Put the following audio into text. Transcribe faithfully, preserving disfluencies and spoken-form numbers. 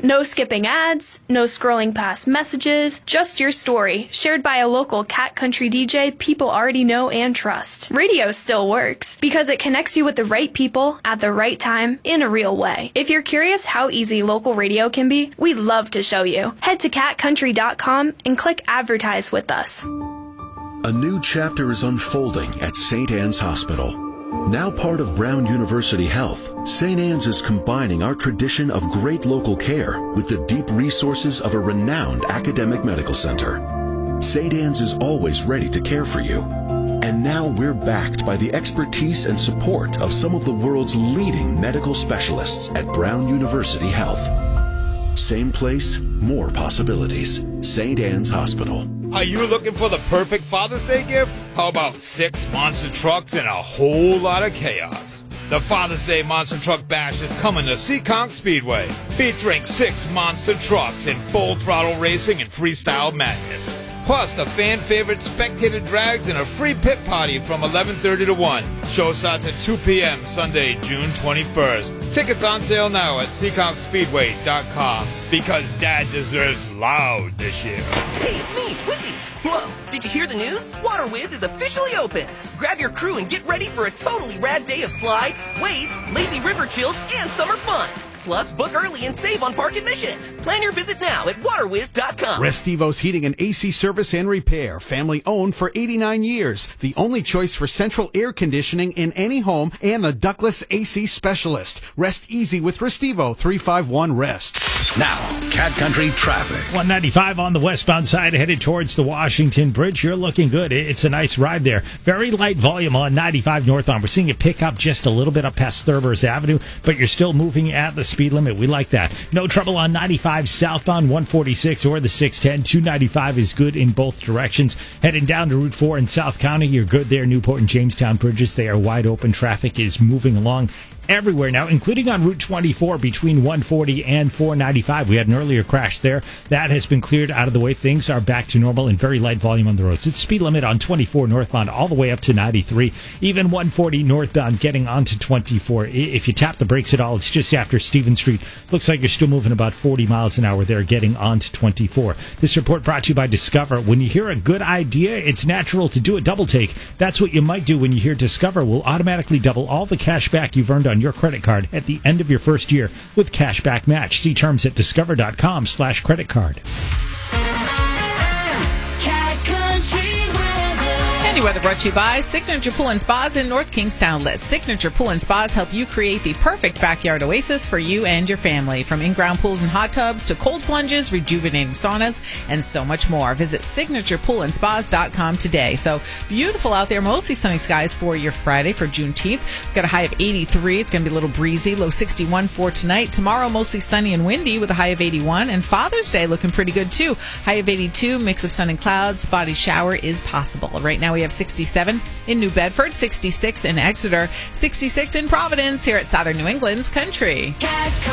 No skipping ads, no scrolling past messages, just your story, shared by a local Cat Country D J people already know and trust. Radio still works, because it connects you with the right people at the right time in a real way. If you're curious how easy local radio can be, we'd love to show you. Head to cat country dot com and click Advertise with us. A new chapter is unfolding at Saint Anne's Hospital. Now part of Brown University Health, Saint Anne's is combining our tradition of great local care with the deep resources of a renowned academic medical center. Saint Anne's is always ready to care for you. And now we're backed by the expertise and support of some of the world's leading medical specialists at Brown University Health. Same place, more possibilities. Saint Anne's Hospital. Are you looking for the perfect Father's Day gift? How about six monster trucks and a whole lot of chaos? The Father's Day Monster Truck Bash is coming to Seekonk Speedway, featuring six monster trucks in full throttle racing and freestyle madness. Plus, the fan-favorite spectator drags and a free pit party from eleven thirty to one. Show starts at two p.m. Sunday, June twenty-first. Tickets on sale now at seekonk speedway dot com, because Dad deserves loud this year. Hey, it's me, Wizzy. Whoa, did you hear the news? Water Whiz is officially open. Grab your crew and get ready for a totally rad day of slides, waves, lazy river chills, and summer fun. Plus, book early and save on park admission. Plan your visit now at water whiz dot com. Restivos Heating and A C Service and Repair. Family owned for eighty-nine years. The only choice for central air conditioning in any home, and the ductless A C specialist. Rest easy with Restivo. three five one rest. Now, Cat Country traffic. one ninety-five on the westbound side headed towards the Washington Bridge. You're looking good. It's a nice ride there. Very light volume on ninety-five northbound. We're seeing it pick up just a little bit up past Thurber's Avenue, but you're still moving at the speed limit. We like that. No trouble on ninety-five southbound, one forty-six or the six ten. two ninety-five is good in both directions. Heading down to Route four in South County, you're good there. Newport and Jamestown bridges, they are wide open. Traffic is moving along everywhere now, including on Route twenty-four between one forty and four ninety-five. We had an earlier crash there. That has been cleared out of the way. Things are back to normal and very light volume on the roads. It's speed limit on twenty-four northbound all the way up to ninety-three. Even one forty northbound getting onto twenty-four. If you tap the brakes at all, it's just after Stephen Street. Looks like you're still moving about forty miles an hour there getting onto twenty-four. This report brought to you by Discover. When you hear a good idea, it's natural to do a double take. That's what you might do when you hear Discover will automatically double all the cash back you've earned on your credit card at the end of your first year with Cashback Match. See terms at discover.com slash credit card. Any weather brought to you by Signature Pool and Spas in North Kingstown. Let Signature Pool and Spas help you create the perfect backyard oasis for you and your family. From in-ground pools and hot tubs to cold plunges, rejuvenating saunas, and so much more. Visit signature pool and spas dot com today. So beautiful out there. Mostly sunny skies for your Friday for Juneteenth. We've got a high of eighty-three. It's going to be a little breezy. Low sixty-one for tonight. Tomorrow, mostly sunny and windy with a high of eighty-one. And Father's Day looking pretty good too. High of eighty-two. Mix of sun and clouds. Spotty shower is possible. Right now we have sixty-seven in New Bedford, sixty-six in Exeter, sixty-six in Providence here at Southern New England's Country.